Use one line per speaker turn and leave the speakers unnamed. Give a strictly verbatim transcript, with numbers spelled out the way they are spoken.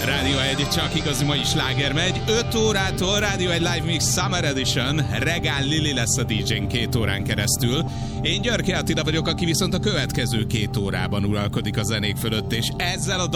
Rádió egy, csak igazi mai sláger megy. öt órától Rádió egy Live Mix Summer Edition. Regál Lili lesz a dé dzsén két órán keresztül. Én Györke Attila vagyok, aki viszont a következő két órában uralkodik a zenék fölött, és ezzel a